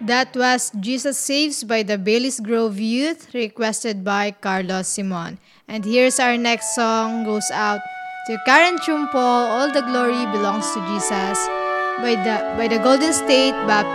That was Jesus Saves by the Bailey's Grove Youth, requested by Carlos Simon. And here's our next song, goes out to Karen Chumpo, All the Glory Belongs to Jesus, by the Golden State Baptist